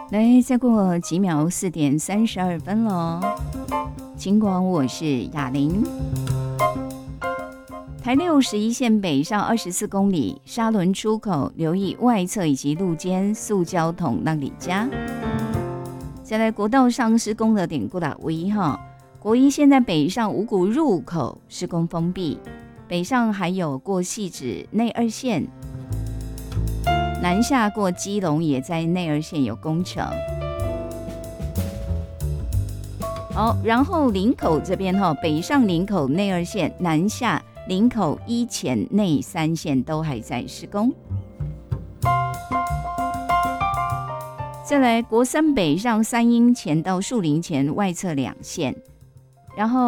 来，再过几秒，4:32了。尽管我是雅玲。台61线北上24公里，沙仑出口留意外侧以及路肩塑胶桶让你加。再来，国道上施工的点过来位哈，国一现在北上五股入口施工封闭，北上还有过汐止内二线，南下过基隆也在内二线有工程。好，然后林口这边哈，北上林口内二线，南下林口一前内三线都还在施工。再来，国三北上三英前到树林前外侧2线，然后